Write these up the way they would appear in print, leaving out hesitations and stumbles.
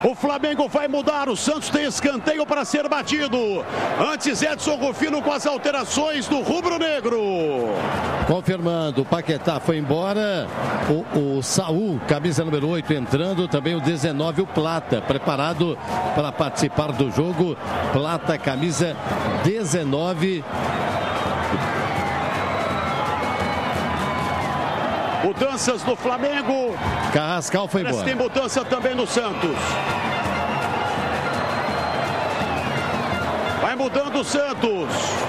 O Flamengo vai mudar, o Santos tem escanteio para ser batido. Antes Edson Rufino com as alterações do rubro-negro. Confirmando, o Paquetá foi embora, o Saul, camisa número 8 entrando, também o 19, o Plata, preparado para participar do jogo. Plata, camisa 19. Mudanças no Flamengo. Carrascal foi embora. Tem mudança também no Santos. Vai mudando o Santos.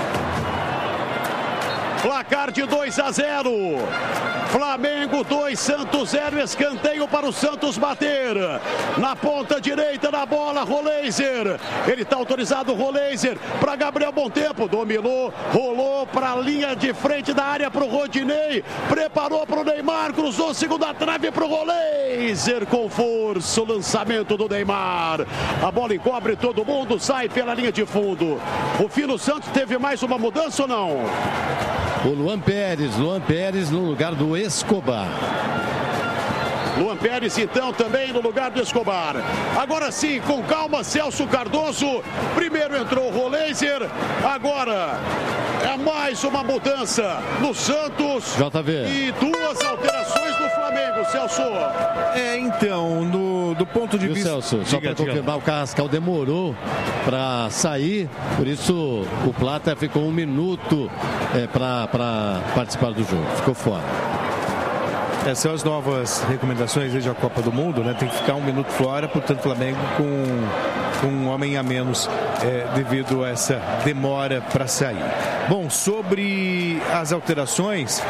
Placar de 2-0. Flamengo 2, Santos 0. Escanteio para o Santos bater. Na ponta direita da bola, Roleiser. Ele está autorizado, Roleiser. Para Gabriel Bontempo. Dominou, rolou para a linha de frente da área para o Rodinei. Preparou para o Neymar. Cruzou segunda trave para o Roleiser. Com força o lançamento do Neymar. A bola encobre todo mundo. Sai pela linha de fundo. O Fino Santos teve mais uma mudança ou não? O Luan Pérez no lugar do Escobar. Luan Pérez, então, também no lugar do Escobar. Agora sim, com calma, Celso Cardoso. Primeiro entrou o Roleiser. Agora é mais uma mudança no Santos. JV. E duas alterações no Flamengo, Celso. Então, do ponto de vista... Celso, só para confirmar, o Carrascal demorou para sair, por isso o Plata ficou 1 minuto para participar do jogo. Ficou fora. Essas são as novas recomendações desde a Copa do Mundo, né? Tem que ficar 1 minuto fora, portanto, o Flamengo com um homem a menos devido a essa demora para sair. Bom, sobre as alterações,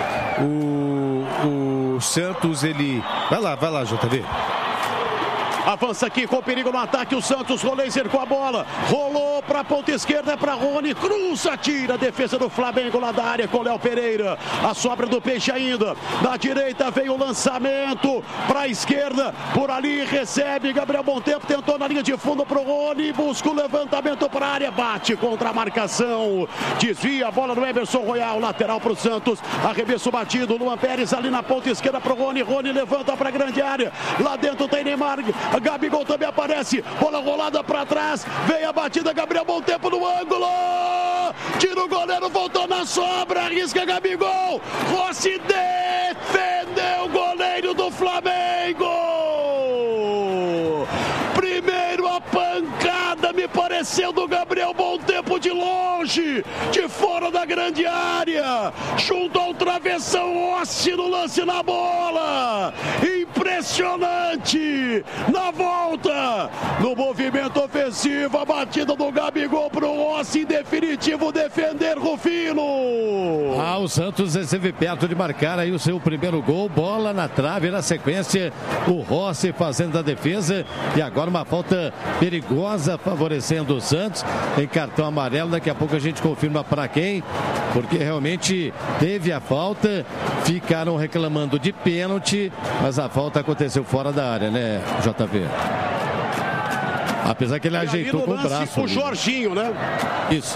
o Santos, ele... Vai lá, JV. Avança aqui com perigo no ataque o Santos. Roleiser com a bola. Rolou para a ponta esquerda para Rony. Cruza, tira a defesa do Flamengo lá da área com Léo Pereira. A sobra do Peixe ainda. Da direita veio o lançamento para a esquerda. Por ali recebe Gabriel Bontempo. Tentou na linha de fundo para o Rony. Busca o levantamento para a área. Bate contra a marcação. Desvia a bola no Emerson Royal. Lateral para o Santos. Arremesso batido. Luan Pérez ali na ponta esquerda para o Rony. Rony levanta para a grande área. Lá dentro tem Neymar. Gabigol também aparece, bola rolada para trás, vem a batida, Gabriel Bontempo no ângulo, tira o goleiro, voltou na sobra, arrisca Gabigol, Rossi defendeu o goleiro do Flamengo, primeiro a pancada, me pareceu do Gabriel Bontempo de longe, de fora da grande área, junto ao travessão, Rossi no lance na bola, impressionante, na volta, no movimento ofensivo, a batida do Gabigol pro Rossi, em definitivo defender Rufino. O Santos esteve perto de marcar aí o seu primeiro gol, bola na trave, na sequência, o Rossi fazendo a defesa, e agora uma falta perigosa favorecendo o Santos, tem cartão amarelo, daqui a pouco a gente confirma para quem, porque realmente teve a falta, ficaram reclamando de pênalti, mas a falta aconteceu fora da área, né, JV? Apesar que ele ajeitou com o braço. O Jorginho, né? Isso.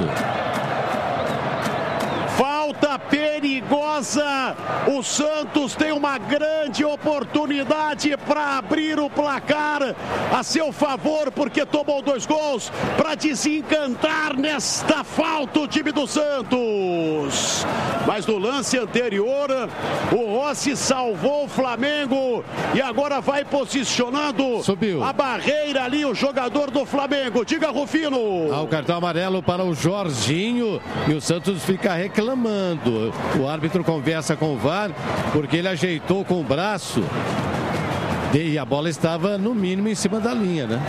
Falta perigosa. O Santos tem uma grande oportunidade para abrir o placar a seu favor, porque tomou 2 gols para desencantar nesta falta o time do Santos. Mas no lance anterior, o Rossi salvou o Flamengo e agora vai posicionando a barreira ali o jogador do Flamengo. Diga, Rufino. O cartão amarelo para o Jorginho e o Santos fica reclamando. O árbitro conversa com o VAR porque ele ajeitou com o braço e a bola estava no mínimo em cima da linha, né?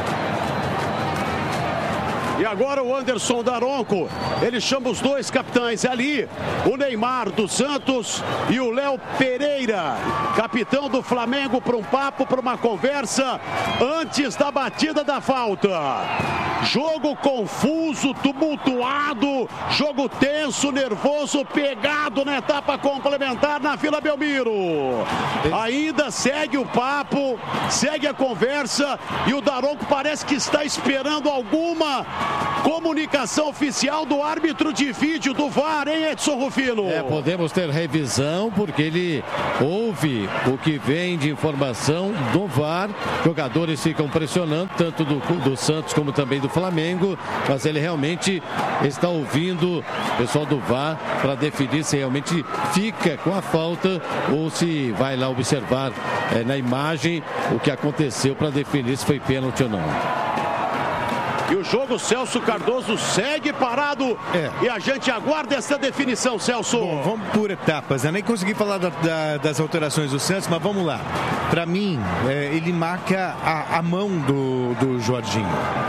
E agora o Anderson Daronco, ele chama os 2 capitães ali, o Neymar do Santos e o Léo Pereira, capitão do Flamengo, para um papo, para uma conversa antes da batida da falta. Jogo confuso, tumultuado, jogo tenso, nervoso, pegado na etapa complementar na Vila Belmiro. Ainda segue o papo, segue a conversa e o Daronco parece que está esperando alguma comunicação oficial do árbitro de vídeo do VAR, hein, Edson Rufino? Podemos ter revisão, porque ele ouve o que vem de informação do VAR. Jogadores ficam pressionando, tanto do Santos como também do Flamengo, mas ele realmente está ouvindo o pessoal do VAR para definir se realmente fica com a falta ou se vai lá observar na imagem o que aconteceu para definir se foi pênalti ou não. E o jogo, Celso Cardoso, segue parado. E a gente aguarda essa definição, Celso. Bom, vamos por etapas. Eu nem consegui falar das alterações do Santos, mas vamos lá. Para mim, ele marca a mão do Jorginho.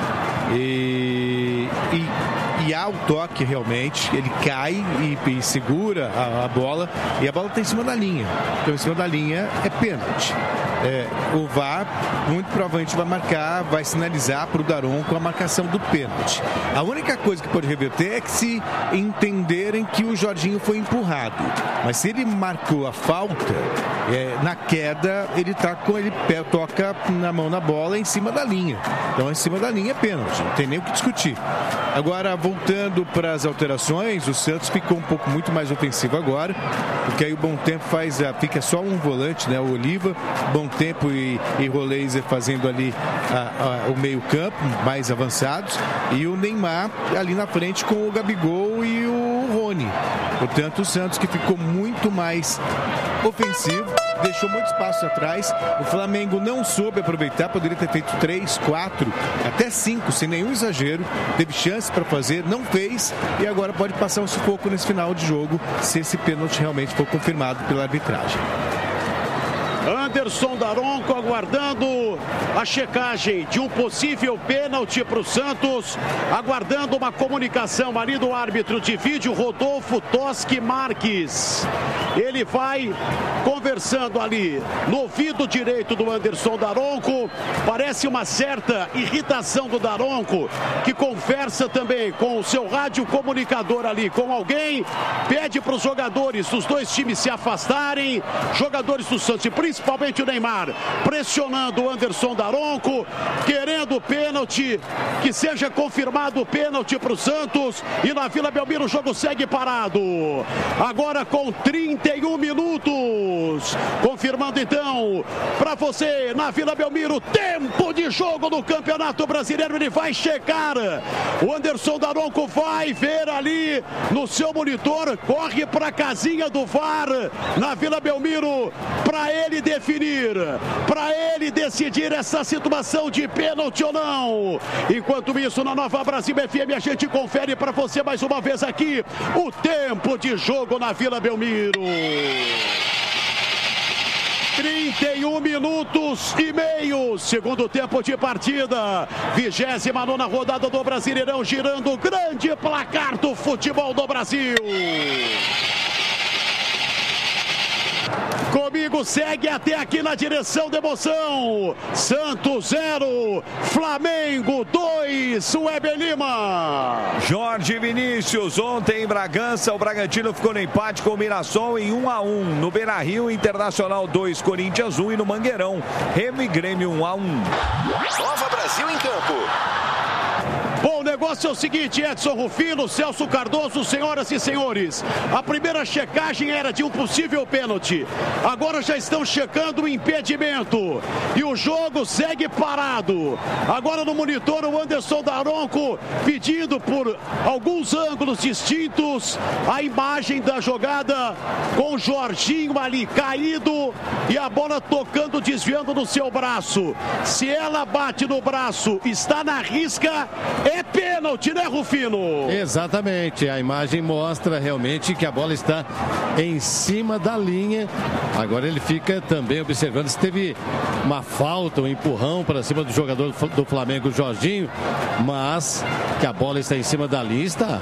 E há o toque realmente, ele cai e segura a bola, e a bola está em cima da linha. Então, em cima da linha é pênalti. O VAR muito provavelmente vai marcar, vai sinalizar para o Daronco a marcação do pênalti. A única coisa que pode reverter é que se entenderem que o Jorginho foi empurrado. Mas se ele marcou a falta, na queda, ele toca na mão na bola em cima da linha. Então, em cima da linha é pênalti, não tem nem o que discutir. Agora, voltando para as alterações, o Santos ficou muito mais ofensivo agora, porque aí o Bom Tempo fica só um volante, né? O Oliva, Bom Tempo e Roleiser fazendo ali o meio campo, mais avançados, e o Neymar ali na frente com o Gabigol e o Rony. Portanto, o Santos que ficou muito mais ofensivo, deixou muito espaço atrás. O Flamengo não soube aproveitar, poderia ter feito 3, 4, até 5, sem nenhum exagero. Teve chance para fazer, não fez, e agora pode passar um sufoco nesse final de jogo, se esse pênalti realmente for confirmado pela arbitragem. Anderson Daronco aguardando a checagem de um possível pênalti para o Santos, aguardando uma comunicação ali do árbitro de vídeo, Rodolfo Toschi Marques. Ele vai conversando ali no ouvido direito do Anderson Daronco. Parece uma certa irritação do Daronco, que conversa também com o seu rádio comunicador ali com alguém, pede para os jogadores dos dois times se afastarem, jogadores do Santos, principalmente o Neymar, pressionando o Anderson Daronco, querendo o pênalti, que seja confirmado o pênalti para o Santos, e na Vila Belmiro o jogo segue parado. Agora com 31 minutos, confirmando então para você na Vila Belmiro, tempo de jogo no Campeonato Brasileiro. Ele vai checar, o Anderson Daronco vai ver ali no seu monitor, corre para a casinha do VAR na Vila Belmiro para ele definir, para ele decidir essa situação de pênalti ou não. Enquanto isso, na Nova Brasil FM, a gente confere para você mais uma vez aqui o tempo de jogo na Vila Belmiro. 31 minutos e meio, segundo tempo de partida, 29ª rodada do Brasileirão, girando o grande placar do futebol do Brasil. Comigo segue até aqui na direção da emoção. Santos 0, Flamengo 2, Weber Lima. Jorge Vinícius, ontem em Bragança, o Bragantino ficou no empate com o Mirassol em 1-1. No Beira-Rio, Internacional 2, Corinthians 1 e no Mangueirão, Remo e Grêmio 1-1. Nova Brasil em campo. Bom, o negócio é o seguinte, Edson Rufino, Celso Cardoso, senhoras e senhores. A primeira checagem era de um possível pênalti. Agora já estão checando o impedimento. E o jogo segue parado. Agora no monitor o Anderson Daronco pedindo por alguns ângulos distintos a imagem da jogada com o Jorginho ali caído e a bola tocando, desviando no seu braço. Se ela bate no braço, está na risca, é pênalti, né, Rufino? Exatamente, a imagem mostra realmente que a bola está em cima da linha. Agora ele fica também observando se teve uma falta, um empurrão para cima do jogador do Flamengo, Jorginho, mas que a bola está em cima da linha, está.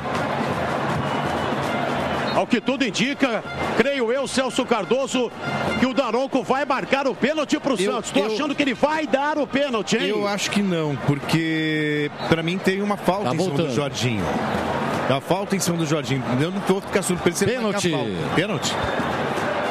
Ao que tudo indica, creio eu, Celso Cardoso, que o Daronco vai marcar o pênalti para o Santos. Estou achando que ele vai dar o pênalti, hein? Eu acho que não, porque para mim tem uma falta em cima do Jorginho. A falta em cima do Jorginho. Eu não vou ficar surpreso se ele marcar a falta. Pênalti.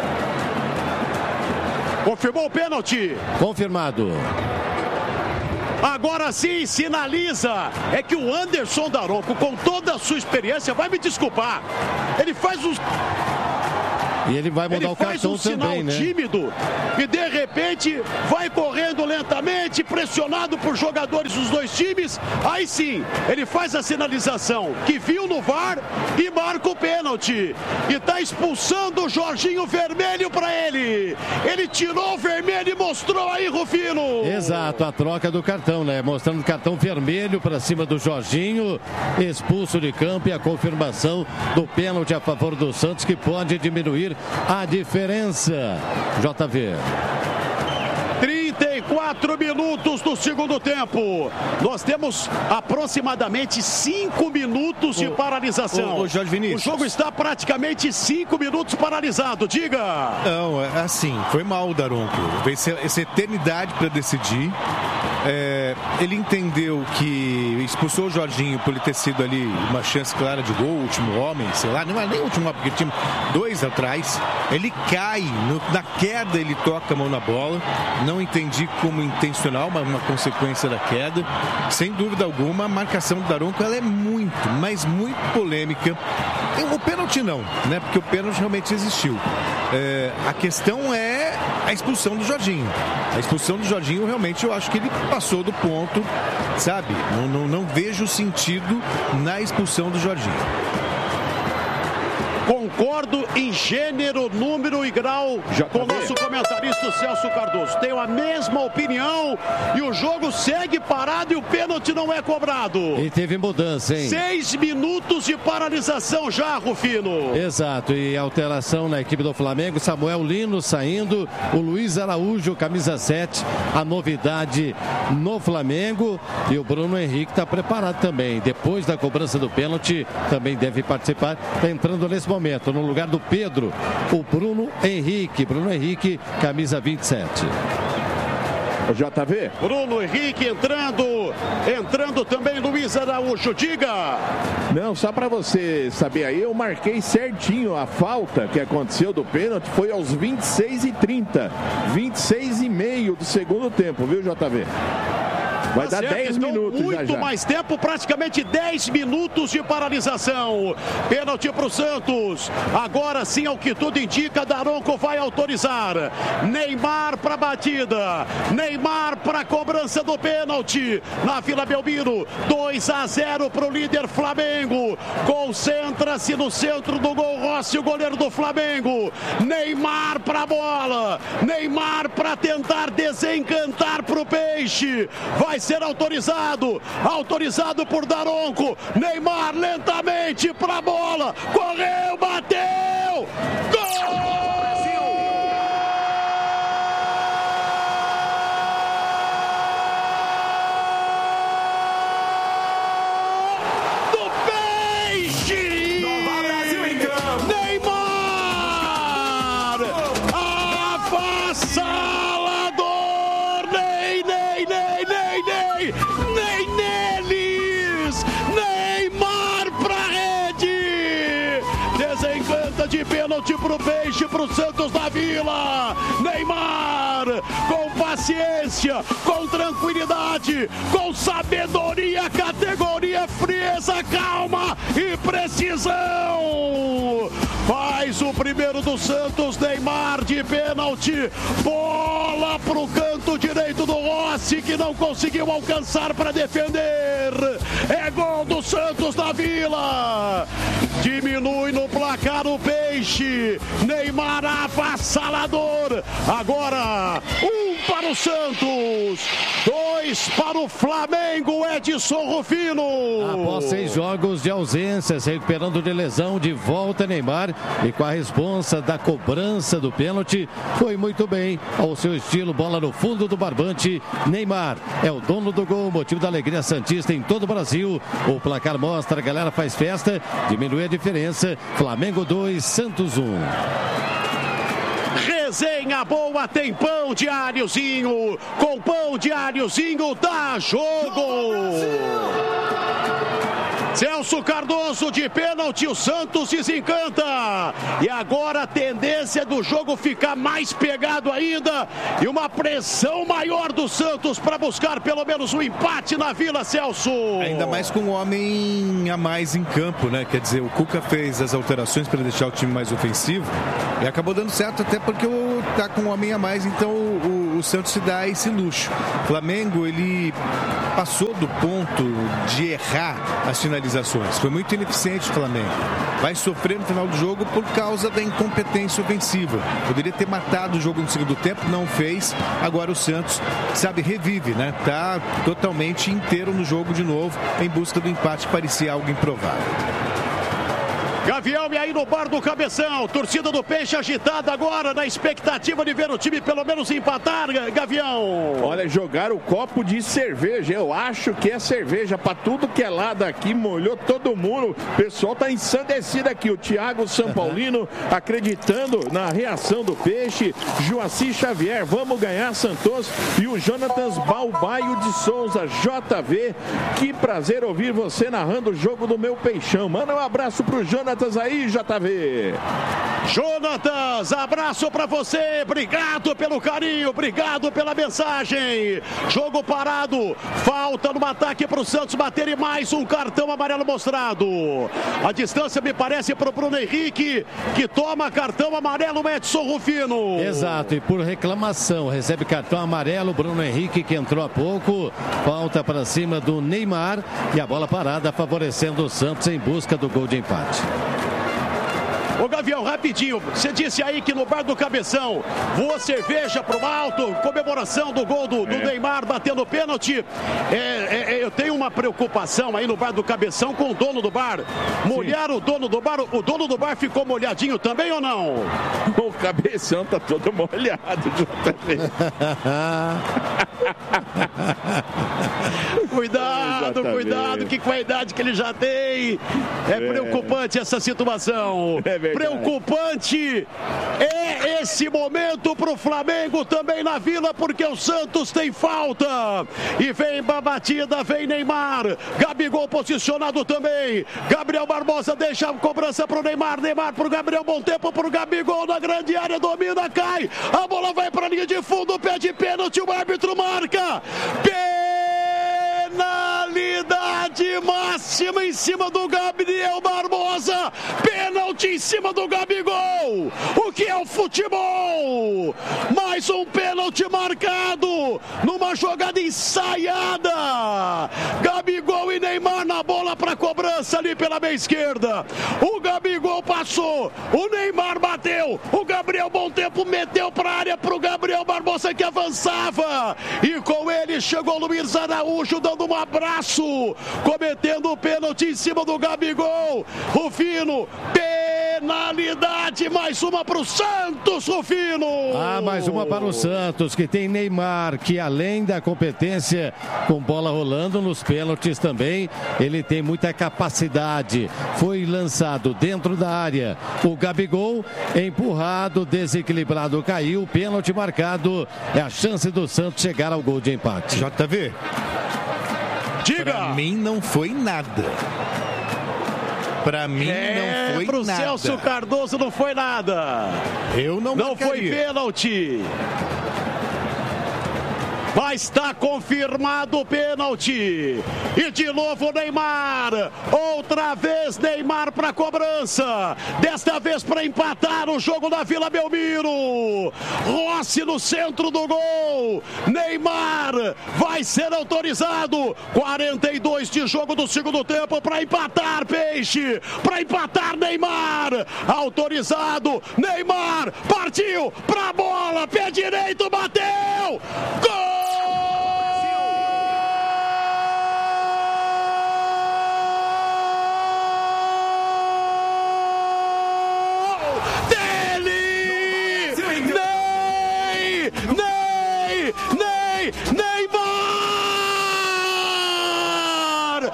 Confirmou o pênalti. Confirmado. Agora sim, sinaliza. É que o Anderson Daronco, com toda a sua experiência, vai me desculpar. Ele faz uns... E ele vai mudar o cartão também, né? Tímido e de repente vai correndo lentamente, pressionado por jogadores dos dois times. Aí sim, ele faz a sinalização que viu no VAR e marca o pênalti. E tá expulsando o Jorginho, vermelho para ele. Ele tirou o vermelho e mostrou aí, Rufino. Exato, a troca do cartão, né? Mostrando cartão vermelho para cima do Jorginho, expulso de campo, e a confirmação do pênalti a favor do Santos, que pode diminuir a diferença. JV. 34 minutos do segundo tempo. Nós temos aproximadamente 5 minutos de paralisação. O Jorge Vinícius. O jogo está praticamente 5 minutos paralisado. Diga. Não, assim, foi mal o Daronco. Veio essa eternidade para decidir. Ele entendeu que expulsou o Jorginho por ele ter sido ali uma chance clara de gol, o último homem, sei lá, não é nem o último homem, porque tinha 2 atrás. Ele cai, na queda ele toca a mão na bola. Não entendi como intencional, mas uma consequência da queda. Sem dúvida alguma, a marcação do Daronco ela é muito, mas muito polêmica. O pênalti não, né? Porque o pênalti realmente existiu. A questão é a expulsão do Jorginho. A expulsão do Jorginho, realmente, eu acho que ele passou do ponto, sabe? Não vejo sentido na expulsão do Jorginho. Concordo em gênero, número e grau com o nosso comentarista Celso Cardoso. Tenho a mesma opinião e o jogo segue parado e o pênalti não é cobrado. E teve mudança, hein? 6 minutos de paralisação já, Rufino. Exato, e alteração na equipe do Flamengo. Samuel Lino saindo, o Luiz Araújo, camisa 7, a novidade no Flamengo. E o Bruno Henrique está preparado também. Depois da cobrança do pênalti, também deve participar. Está entrando nesse momento, no lugar do Pedro, o Bruno Henrique. Bruno Henrique, camisa 27. O JV. Bruno Henrique entrando também Luiz Araújo, diga. Não, só para você saber aí, eu marquei certinho a falta que aconteceu do pênalti, foi aos 26h30, 26h30 do segundo tempo, viu, JV? Vai dar 10 minutos muito já. Mais tempo, praticamente 10 minutos de paralisação. Pênalti para o Santos. Agora sim, ao que tudo indica, Daronco vai autorizar. Neymar para a batida. Neymar para a cobrança do pênalti. Na Vila Belmiro, 2-0 para o líder Flamengo. Concentra-se no centro do gol Rossi, o goleiro do Flamengo. Neymar para a bola. Neymar para tentar desencantar para o Peixe. Vai ser autorizado por Daronco. Neymar lentamente para a bola, correu, bateu, gol! Pro Peixe, pro Santos da Vila. Neymar, com paciência, com tranquilidade, com sabedoria, categoria, frieza, calma e precisão. Faz o primeiro do Santos, Neymar de pênalti. Bola pro canto direito do Rossi, que não conseguiu alcançar para defender. É gol do Santos da Vila. Diminui no placar o Peixe. Neymar avassalador. Agora, 1 para o Santos, 2 para o Flamengo. Edson Rufino. Após 6 jogos de ausência, se recuperando de lesão, de volta Neymar. E com a responsa da cobrança do pênalti, foi muito bem. Ao seu estilo, bola no fundo do barbante. Neymar é o dono do gol, motivo da alegria santista em todo o Brasil. O placar mostra, a galera faz festa, diminui a diferença. Flamengo 2, Santos 1. Resenha boa, tem pão diáriozinho. Com pão diáriozinho dá jogo. Celso Cardoso de pênalti, o Santos desencanta. E agora a tendência do jogo ficar mais pegado ainda e uma pressão maior do Santos para buscar pelo menos um empate na Vila, Celso. Ainda mais com um homem a mais em campo, né? Quer dizer, o Cuca fez as alterações para deixar o time mais ofensivo e acabou dando certo até porque tá com um homem a mais, então o Santos se dá esse luxo. O Flamengo, ele passou do ponto de errar as finalizações. Foi muito ineficiente o Flamengo. Vai sofrer no final do jogo por causa da incompetência ofensiva. Poderia ter matado o jogo no segundo tempo, não fez. Agora o Santos, sabe, revive, né? Tá totalmente inteiro no jogo de novo, em busca do empate, parecia algo improvável. Gavião, e aí no bar do Cabeção, torcida do Peixe agitada agora, na expectativa de ver o time pelo menos empatar, Gavião. Olha, jogaram o copo de cerveja, eu acho que é cerveja para tudo que é lado aqui, molhou todo mundo, o pessoal tá ensandecido aqui, o Thiago São Paulino acreditando na reação do Peixe, Joaci Xavier, vamos ganhar, Santos, e o Jonatas Balbaio de Souza, JV, que prazer ouvir você narrando o jogo do meu Peixão, manda um abraço pro Jonatas aí, JV. Jonatas, abraço pra você, obrigado pelo carinho, obrigado pela mensagem. Jogo parado, falta no ataque pro Santos bater e mais um cartão amarelo mostrado. A distância me parece pro Bruno Henrique, que toma cartão amarelo, Edson Rufino. Exato, e por reclamação, recebe cartão amarelo, Bruno Henrique, que entrou há pouco, falta pra cima do Neymar e a bola parada favorecendo o Santos em busca do gol de empate. Ô Gavião, rapidinho, você disse aí que no bar do Cabeção voa cerveja pro alto, comemoração do gol do Neymar batendo pênalti. Eu tenho uma preocupação aí no bar do Cabeção com o dono do bar. Molhar o dono do bar ficou molhadinho também ou não? O Cabeção tá todo molhado. Cuidado, que com a idade que ele já tem, é preocupante essa situação. Preocupante é esse momento pro Flamengo também na Vila, porque o Santos tem falta. E vem pra batida, vem Neymar. Gabigol posicionado também. Gabriel Barbosa deixa a cobrança pro Neymar. Neymar pro Gabriel, bom tempo pro Gabigol na grande área, domina, cai. A bola vai pra linha de fundo, pede pênalti, o árbitro marca. Penalidade máxima em cima do Gabriel Barbosa. Pênalti em cima do Gabigol. O que é o futebol? Mais um pênalti marcado numa jogada ensaiada. Gabigol e Neymar na bola para cobrança ali pela meia esquerda. O Gabigol passou, o Neymar bateu, o Gabriel bom tempo meteu para a área pro Gabriel Barbosa que avançava. E com ele chegou o Luiz Araújo dando um abraço, cometendo o pênalti em cima do Gabigol. Rufino, penalidade, mais uma para o Santos, Rufino. Mais uma para o Santos, que tem Neymar, que além da competência com bola rolando nos pênaltis também, ele tem muita capacidade. Foi lançado dentro da área. O Gabigol, empurrado, desequilibrado, caiu. Pênalti marcado. É a chance do Santos chegar ao gol de empate. JV. Diga. Pra mim não foi nada. Pra mim não foi pro nada. Celso Cardoso não foi nada. Eu não foi pênalti. Mas está confirmado o pênalti. E de novo Neymar. Outra vez Neymar para cobrança. Desta vez para empatar o jogo da Vila Belmiro. Rossi no centro do gol. Neymar vai ser autorizado. 42 de jogo do segundo tempo para empatar Peixe. Para empatar Neymar. Autorizado. Neymar partiu para a bola. Pé direito, bateu. Gol! Neymar!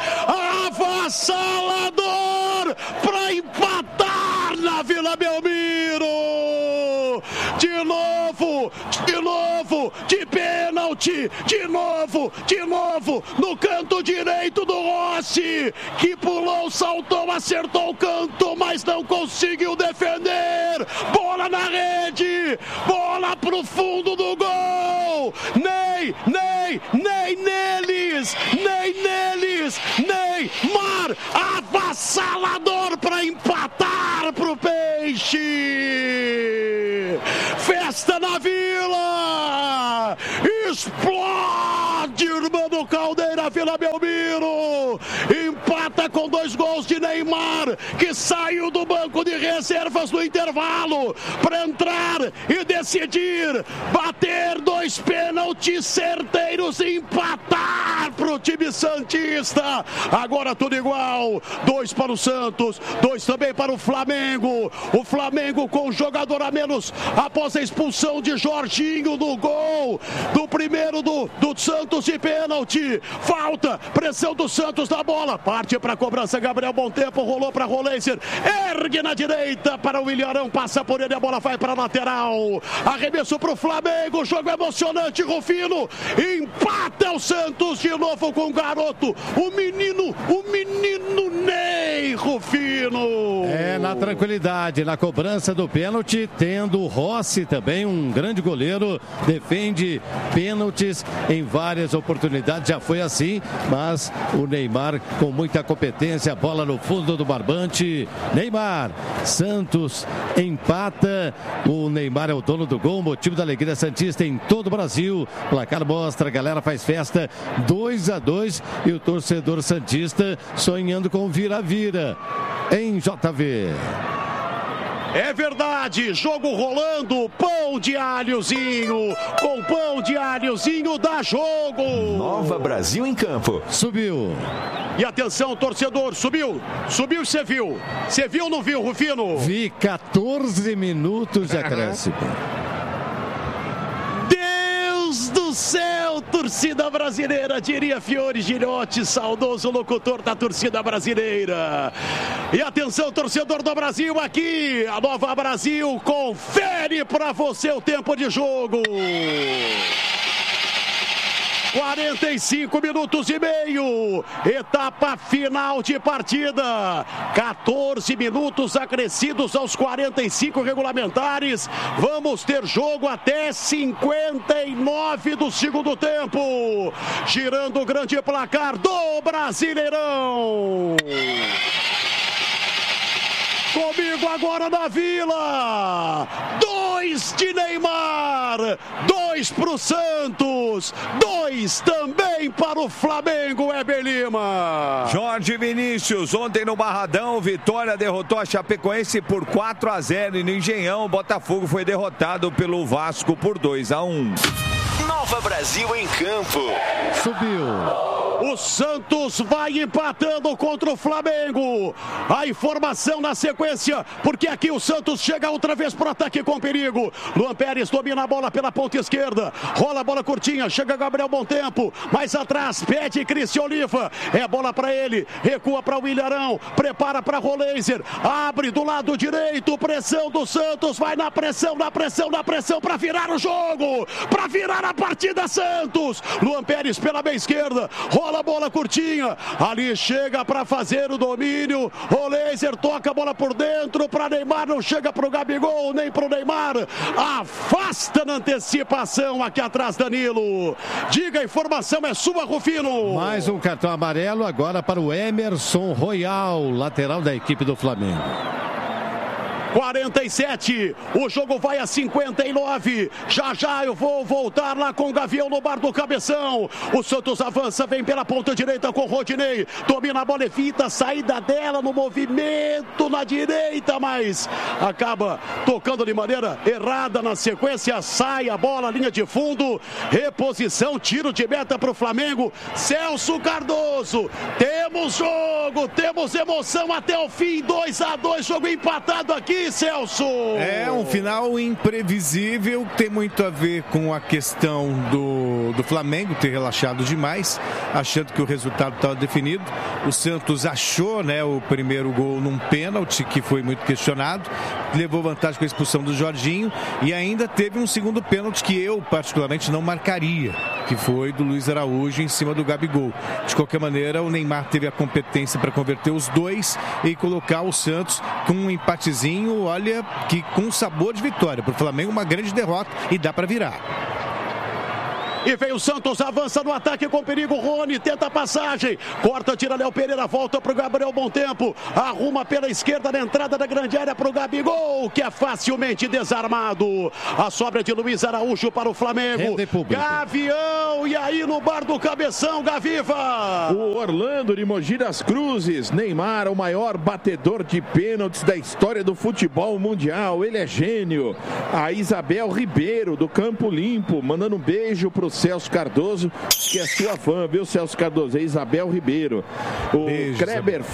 Avassalador para empatar na Vila Belmiro! De novo, de pênalti! pênalti, de novo, no canto direito do Rossi, que pulou, saltou, acertou o canto, mas não conseguiu defender. Bola na rede, bola pro fundo do gol. Nem neles. Neymar, avassalador para empatar pro Peixe. Festa na Vila. Explode, irmão do Caldeira, Vila Belmiro. Empata com 2 gols de Neymar, que saiu do banco de reservas no intervalo para entrar e decidir, bater 2 pênaltis certeiros e empatar pro time santista. Agora tudo igual, 2 para o Santos, 2 também para o Flamengo. O Flamengo com jogador a menos após a expulsão de Jorginho no gol do primeiro do Santos de pênalti. Falta, pressão do Santos na bola, parte para a cobrança, Gabriel Bom Tempo, rolou para Roleiser, ergue na direita para o Ilharão, passa por ele, a bola vai para a lateral, arremesso para o Flamengo, jogo emocionante, Rufino, empata o Santos de novo com o garoto, o menino Ney, Rufino. Na tranquilidade, na cobrança do pênalti, tendo o Rossi também, um grande goleiro, defende pênaltis em várias oportunidades, já foi assim, mas o Neymar com muita competência, bola no fundo do barbante, Neymar, Santos empata, o Neymar é o dono do gol, motivo da alegria santista em todo o Brasil, placar mostra, a galera faz festa, 2-2 e o torcedor santista sonhando com vira-vira em JV. É verdade, jogo rolando, pão de alhozinho, com pão de alhozinho dá jogo. Nova Brasil em campo. Subiu. E atenção, torcedor, subiu e você viu ou não viu, Rufino? Vi 14 minutos de acréscimo. Deus do céu, torcida brasileira, diria Fiore Gilhote, saudoso locutor da torcida brasileira. E atenção, torcedor do Brasil, aqui, a Nova Brasil confere para você o tempo de jogo. 45 minutos e meio, etapa final de partida, 14 minutos acrescidos aos 45 regulamentares, vamos ter jogo até 59 do segundo tempo, girando o grande placar do Brasileirão. Comigo agora na Vila, 2 de Neymar, 2 para o Santos, 2 também para o Flamengo, Heber Lima. Jorge Vinícius, ontem no Barradão, Vitória derrotou a Chapecoense por 4-0 e no Engenhão, Botafogo foi derrotado pelo Vasco por 2-1. Nova Brasil em campo. Subiu. O Santos vai empatando contra o Flamengo. A informação na sequência, porque aqui o Santos chega outra vez para o ataque com perigo. Luan Pérez domina a bola pela ponta esquerda. Rola a bola curtinha, chega Gabriel Bom Tempo. Mais atrás, pede Cristian Oliva. É bola para ele, recua para o Ilharão. Prepara para Roleiser. Abre do lado direito, pressão do Santos. Vai na pressão para virar o jogo. Para virar a partida, Santos. Luan Pérez pela meia esquerda. Rola a bola curtinha, ali chega para fazer o domínio, Roleiser toca a bola por dentro para Neymar, não chega para o Gabigol, nem para o Neymar, afasta na antecipação aqui atrás Danilo. Diga, a informação é sua, Rufino. Mais um cartão amarelo agora para o Emerson Royal, lateral da equipe do Flamengo. 47, o jogo vai a 59, já eu vou voltar lá com o Gavião no bar do Cabeção, o Santos avança, vem pela ponta direita com o Rodinei, domina a bola, evita a saída dela no movimento na direita, mas acaba tocando de maneira errada na sequência, sai a bola, linha de fundo, reposição, tiro de meta para o Flamengo, Celso Cardoso, temos jogo, temos emoção até o fim, 2-2, jogo empatado aqui, Celso. É um final imprevisível, tem muito a ver com a questão do Flamengo ter relaxado demais, achando que o resultado estava definido. O Santos achou, né, o primeiro gol num pênalti que foi muito questionado, levou vantagem com a expulsão do Jorginho e ainda teve um segundo pênalti que eu particularmente não marcaria. que foi do Luiz Araújo em cima do Gabigol. De qualquer maneira, o Neymar teve a competência para converter os dois e colocar o Santos com um empatezinho, olha, que com sabor de vitória. Para o Flamengo, uma grande derrota e dá para virar. E vem o Santos, avança no ataque com perigo. Rony tenta a passagem. Corta, tira Léo Pereira, volta pro Gabriel Bom Tempo. Arruma pela esquerda na entrada da grande área pro Gabigol, que é facilmente desarmado. A sobra de Luiz Araújo para o Flamengo. Gavião, e aí no bar do Cabeção, Gaviva. O Orlando de Mogi das Cruzes. Neymar, o maior batedor de pênaltis da história do futebol mundial. Ele é gênio. A Isabel Ribeiro, do Campo Limpo, mandando um beijo pro Celso Cardoso, que é sua fã, viu, Celso Cardoso? É Isabel Ribeiro. O Kleber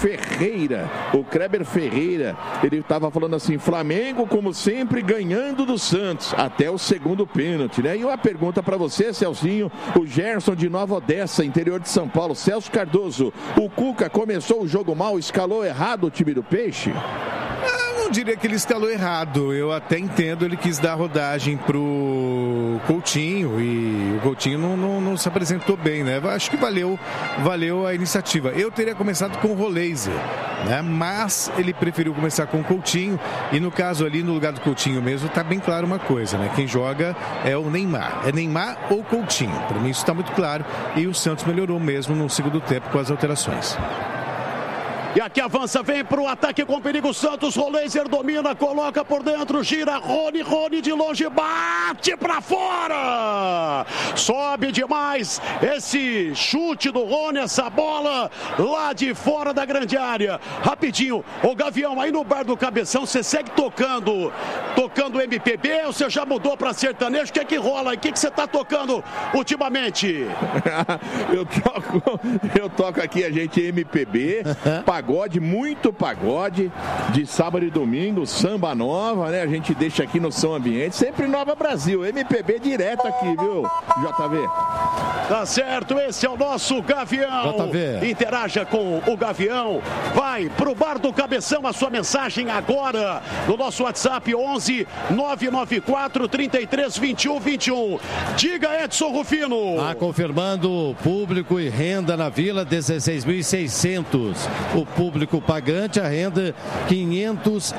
Ferreira, ele estava falando assim, Flamengo, como sempre, ganhando do Santos, até o segundo pênalti, né? E uma pergunta para você, Celcinho, o Gerson de Nova Odessa, interior de São Paulo, Celso Cardoso, o Cuca começou o jogo mal, escalou errado o time do Peixe? Eu diria que ele escalou errado. Eu até entendo, ele quis dar rodagem pro Coutinho e o Coutinho não se apresentou bem, né? Acho que valeu a iniciativa. Eu teria começado com o Roleiser, né? Mas ele preferiu começar com o Coutinho e no caso ali, no lugar do Coutinho mesmo, tá bem claro uma coisa, né? Quem joga é o Neymar. É Neymar ou Coutinho. Para mim isso tá muito claro e o Santos melhorou mesmo no segundo tempo com as alterações. E aqui avança, vem pro ataque com perigo, Santos, Roleiser domina, coloca por dentro, gira, Rony de longe, bate pra fora! Sobe demais esse chute do Rony, essa bola lá de fora da grande área. Rapidinho, ô Gavião, aí no bar do Cabeção, você segue tocando MPB ou você já mudou pra sertanejo? O que é que rola? O que você tá tocando ultimamente? Eu toco aqui, a gente MPB, pagode, muito pagode, de sábado e domingo, samba nova, né? A gente deixa aqui no Som Ambiente, sempre Nova Brasil, MPB direto aqui, viu, JV? Tá certo, esse é o nosso Gavião. JV. Interaja com o Gavião, vai pro bar do Cabeção, a sua mensagem agora no nosso WhatsApp 11 994 33 21 21. Diga, Edson Rufino. Confirmando público e renda na Vila, 16.600. O público pagante, a renda R$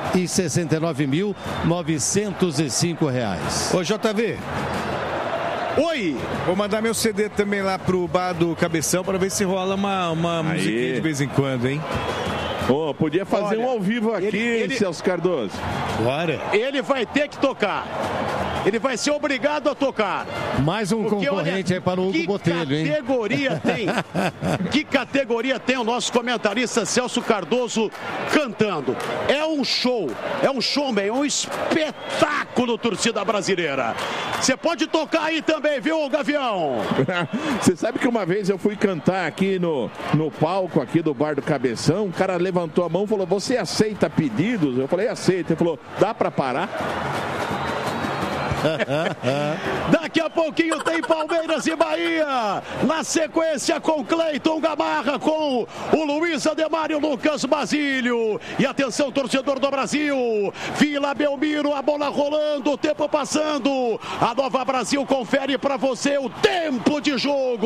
569.905. Ô, JV. Oi! Vou mandar meu CD também lá pro bar do Cabeção para ver se rola uma musiquinha de vez em quando, hein? Oh, podia fazer um ao vivo aqui, Celso Cardoso. Bora. Ele vai ter que tocar. Ele vai ser obrigado a tocar. Mais um concorrente aí para o Hugo Botelho, hein? Que categoria tem o nosso comentarista Celso Cardoso cantando? É um showman, um espetáculo, torcida brasileira. Você pode tocar aí também, viu, Gavião? Você sabe que uma vez eu fui cantar aqui no palco aqui do bar do Cabeção, o cara levantou a mão e falou, você aceita pedidos? Eu falei, aceito. Ele falou, dá pra parar? Daqui a pouquinho tem Palmeiras e Bahia. Na sequência com Cleiton Gamarra, com o Luiz Ademar e o Lucas Basílio. E atenção, torcedor do Brasil. Vila Belmiro, a bola rolando, o tempo passando. A Nova Brasil confere pra você o tempo de jogo.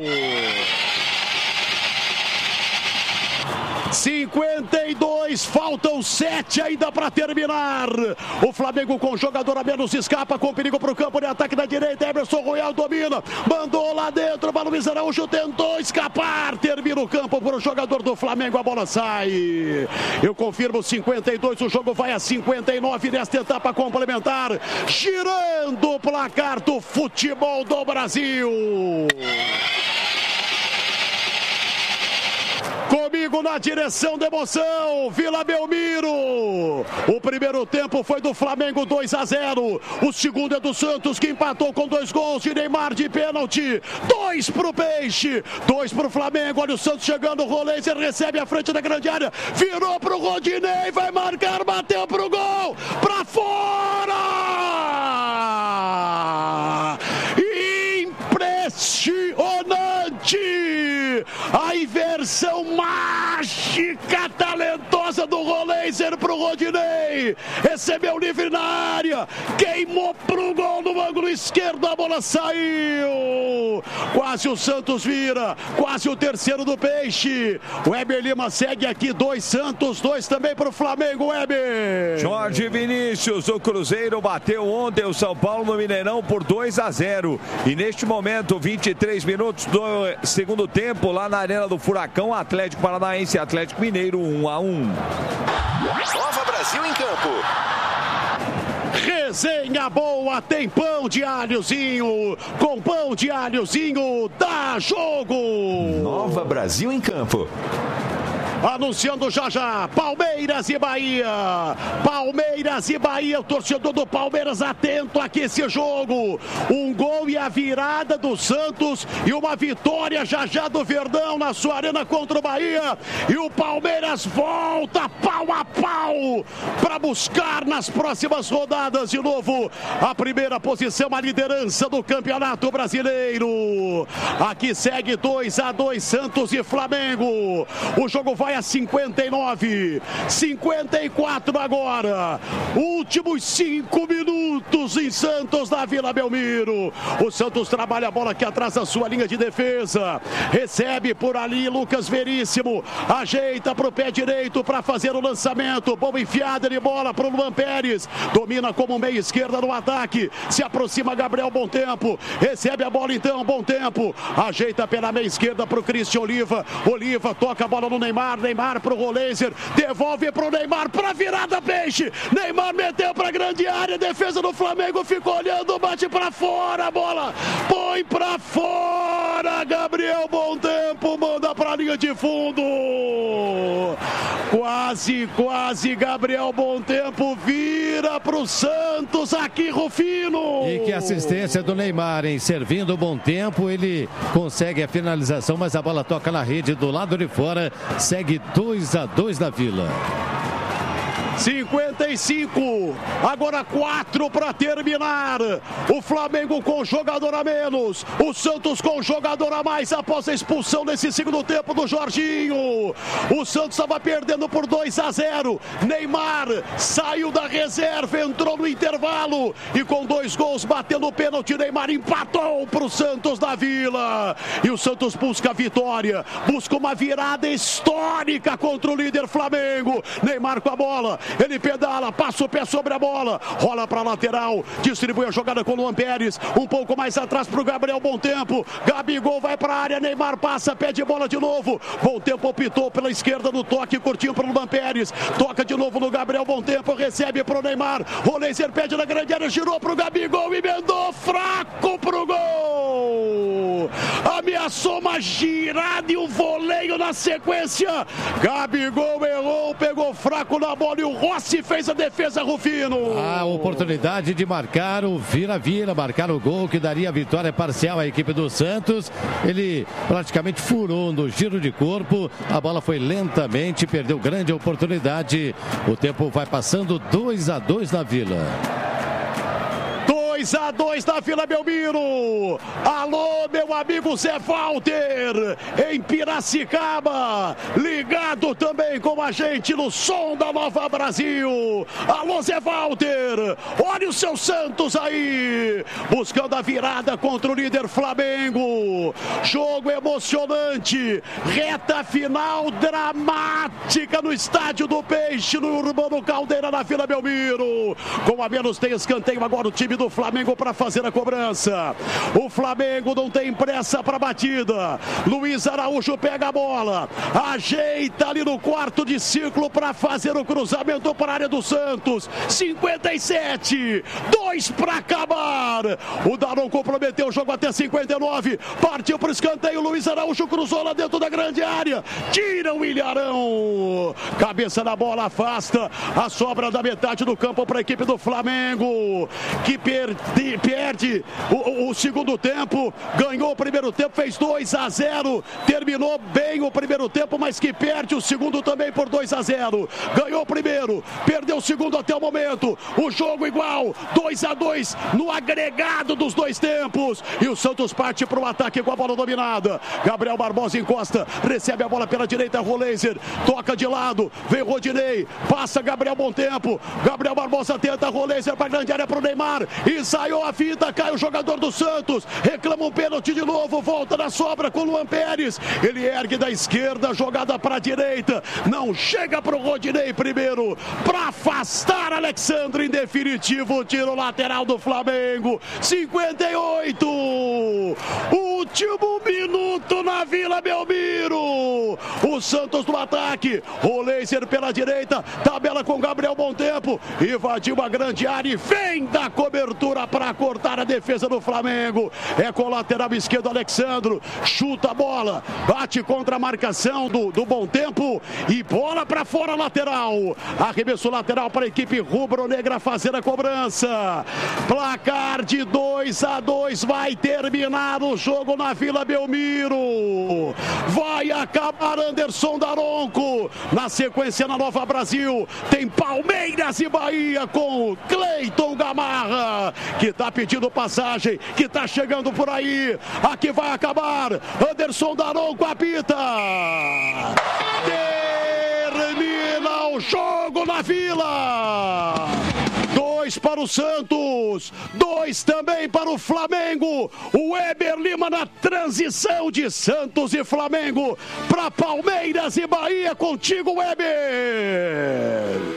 52, faltam 7 ainda para terminar. O Flamengo com jogador a menos escapa, com perigo para o campo de ataque da direita. Emerson Royal domina, mandou lá dentro para Luiz Araújo, tentou escapar, termina o campo para o jogador do Flamengo, a bola sai. Eu confirmo 52, o jogo vai a 59 nesta etapa complementar, girando o placar do futebol do Brasil. Comigo na direção da emoção, Vila Belmiro. O primeiro tempo foi do Flamengo, 2-0. O segundo é do Santos, que empatou com 2 gols de Neymar de pênalti. 2 pro Peixe, 2 pro Flamengo. Olha o Santos chegando, o Roleiser recebe a frente da grande área. Virou pro Rodinei, vai marcar, bateu pro gol. Pra fora! Impressionante! A inversão mágica, talentosa defesa do Roleiser pro Rodinei. Recebeu livre na área. Queimou pro gol no ângulo esquerdo. A bola saiu. Quase o Santos vira. Quase o terceiro do Peixe. O Weber Lima segue aqui. 2 Santos, 2 também pro Flamengo, Weber. Jorge Vinícius, o Cruzeiro bateu ontem o São Paulo no Mineirão por 2-0. E neste momento, 23 minutos do segundo tempo, lá na Arena do Furacão, Atlético Paranaense e Atlético Mineiro, 1-1. Nova Brasil em campo. Resenha boa, tem pão de alhozinho. Com pão de alhozinho, dá jogo. Nova Brasil em campo. Anunciando já, Palmeiras e Bahia. Palmeiras e Bahia, o torcedor do Palmeiras atento aqui esse jogo. Um gol e a virada do Santos e uma vitória já do Verdão na sua arena contra o Bahia. E o Palmeiras volta pau a pau para buscar nas próximas rodadas de novo a primeira posição, a liderança do Campeonato Brasileiro. Aqui segue 2-2 Santos e Flamengo. O jogo vai a 59, 54 agora. Últimos 5 minutos em Santos, na Vila Belmiro. O Santos trabalha a bola aqui atrás da sua linha de defesa. Recebe por ali Lucas Veríssimo. Ajeita para o pé direito para fazer o lançamento. Boa enfiada de bola para o Luan Pérez. Domina como meia esquerda no ataque. Se aproxima Gabriel Bom Tempo. Recebe a bola então, Bom Tempo. Ajeita pela meia esquerda para o Cristian Oliva. Oliva toca a bola no Neymar. Neymar pro Roleiser, devolve pro Neymar pra virada, Peixe. Neymar meteu pra grande área, defesa do Flamengo ficou olhando, bate pra fora a bola, põe pra fora. Gabriel Bom Tempo manda pra linha de fundo. Quase Gabriel Bom Tempo vira pro Santos aqui, Rufino. E que assistência do Neymar, hein? Servindo o Bom Tempo, ele consegue a finalização, mas a bola toca na rede do lado de fora. Segue 2-2 na Vila. 55, agora 4 para terminar. O Flamengo com jogador a menos, o Santos com jogador a mais após a expulsão nesse segundo tempo do Jorginho. O Santos estava perdendo por 2-0. Neymar saiu da reserva, entrou no intervalo e com 2 gols batendo o pênalti, Neymar empatou para o Santos da Vila. E o Santos busca a vitória, busca uma virada histórica contra o líder Flamengo. Neymar com a bola. Ele pedala, passa o pé sobre a bola, rola para a lateral, distribui a jogada com o Luan Pérez, um pouco mais atrás para o Gabriel Bom Tempo. Gabigol vai para a área, Neymar passa, pede bola de novo. Bom Tempo optou pela esquerda no toque, curtinho para o Luan Pérez, toca de novo no Gabriel Bom Tempo, recebe para o Neymar. Roleiser pede na grande área, girou para o Gabigol, emendou fraco para o gol. Ameaçou uma girada e um voleio na sequência. Gabigol errou, pegou fraco na bola e o Rossi fez a defesa, Rufino. A oportunidade de marcar o vira-vira, marcar o gol que daria a vitória parcial à equipe do Santos. Ele praticamente furou no giro de corpo. A bola foi lentamente, perdeu grande oportunidade. O tempo vai passando 2-2 na Vila. 2-2 na Vila Belmiro. Alô, meu amigo Zé Walter, em Piracicaba, ligado também com a gente no som da Nova Brasil. Alô, Zé Walter, olha o seu Santos aí, buscando a virada contra o líder Flamengo. Jogo emocionante, reta final dramática no Estádio do Peixe, no Urbano Caldeira, na Vila Belmiro. Com a menos tem escanteio agora o time do Flamengo para fazer a cobrança. O Flamengo não tem pressa para a batida. Luiz Araújo pega a bola, ajeita ali no quarto de círculo para fazer o cruzamento para a área do Santos. 57, 2 para acabar. O Daron comprometeu o jogo até 59. Partiu para o escanteio. Luiz Araújo cruzou lá dentro da grande área. Tira o Ilharão. Cabeça na bola, afasta a sobra da metade do campo para a equipe do Flamengo, que perdia perde o segundo tempo, ganhou o primeiro tempo, fez 2-0, terminou bem o primeiro tempo, mas que perde o segundo também por 2-0. Ganhou o primeiro, perdeu o segundo até o momento. O jogo igual, 2-2 no agregado dos dois tempos. E o Santos parte para o ataque com a bola dominada. Gabriel Barbosa encosta, recebe a bola pela direita, Roleiser, toca de lado, vem Rodinei, passa Gabriel Bom Tempo. Gabriel Barbosa tenta, Roleiser para a grande área para o Neymar. Ensaiou a fita, cai o jogador do Santos, reclama um pênalti de novo, volta na sobra com o Luan Pérez. Ele ergue da esquerda, jogada para a direita, não chega para o Rodinei primeiro, para afastar Alexandre, em definitivo, tiro lateral do Flamengo. 58, último minuto na Vila Belmiro. O Santos no ataque, Roleiser pela direita, tabela com Gabriel Bom Tempo, invadiu a grande área e vem da cobertura para cortar a defesa do Flamengo. É com o lateral esquerdo, Alexandro, chuta a bola, bate contra a marcação do Bom Tempo e bola para fora, lateral. Arremesso lateral para a equipe rubro-negra fazer a cobrança. Placar de 2-2, vai terminar o jogo na Vila Belmiro. Vai acabar Anderson Daronco. Na sequência, na Nova Brasil, tem Palmeiras e Bahia com Cleiton Gamarra, que está pedindo passagem, que está chegando por aí. Aqui vai acabar. Anderson Daronco apita. Termina o jogo na Vila. 2 para o Santos, 2 também para o Flamengo. O Weber Lima na transição de Santos e Flamengo para Palmeiras e Bahia. Contigo, Weber.